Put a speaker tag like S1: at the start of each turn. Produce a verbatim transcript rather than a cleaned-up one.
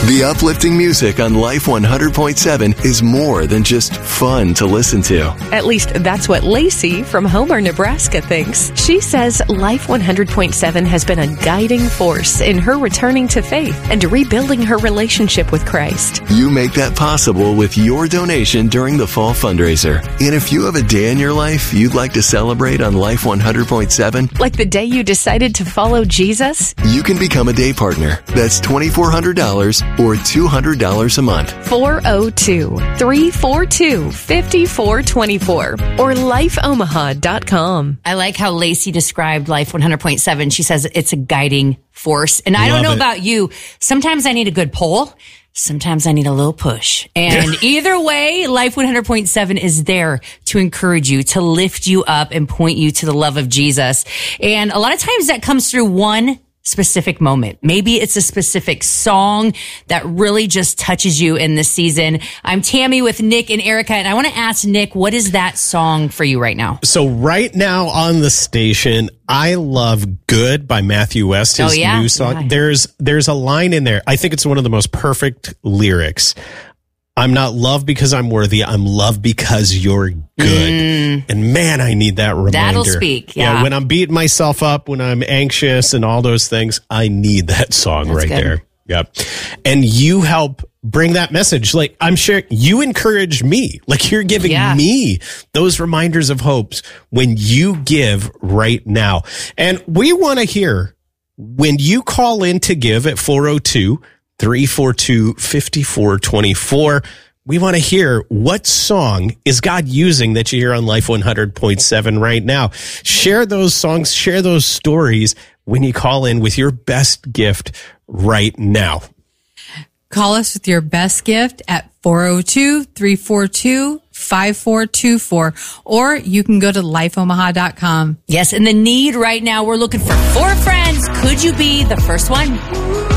S1: The uplifting music on Life one hundred point seven is more than just fun to listen to.
S2: At least that's what Lacey from Homer, Nebraska thinks. She says Life one hundred point seven has been a guiding force in her returning to faith and rebuilding her relationship with Christ.
S1: You make that possible with your donation during the fall fundraiser. And if you have a day in your life you'd like to celebrate on Life one hundred point seven,
S2: like the day you decided to follow Jesus,
S1: you can become a day partner. That's twenty-four hundred dollars or two hundred dollars a month.
S2: four oh two, three four two, five four two four or life omaha dot com.
S3: I like how Lacey described Life one hundred point seven. She says it's a guiding force. And I don't know
S4: it.
S3: about you. Sometimes I need a good pull. Sometimes I need a little push. And either way, Life one hundred point seven is there to encourage you, to lift you up and point you to the love of Jesus. And a lot of times that comes through one specific moment. Maybe it's a specific song that really just touches you in this season. I'm Tammy with Nick and Erica, and I want to ask Nick, what is that song for you right now?
S4: So right now on the station, I love Good by Matthew West, his
S3: oh, yeah?
S4: new song.
S3: Yeah.
S4: There's there's a line in there. I think it's one of the most perfect lyrics. I'm not loved because I'm worthy. I'm loved because you're good. Mm. And man, I need that reminder.
S3: That'll speak. Yeah.
S4: yeah. When I'm beating myself up, when I'm anxious and all those things, I need that song
S3: That's
S4: right
S3: good.
S4: there. Yep. And you help bring that message. Like, I'm sure you encourage me. Like, you're giving
S3: yeah.
S4: me those reminders of hopes when you give right now. And we want to hear when you call in to give at four oh two, three four two, five four two four. We want to hear what song is God using that you hear on Life one hundred point seven right now. Share those songs, share those stories when you call in with your best gift right now.
S5: Call us with your best gift at four oh two, three four two, five four two four, or you can go to life omaha dot com.
S3: Yes, and the need right now, we're looking for four friends. Could you be the first one?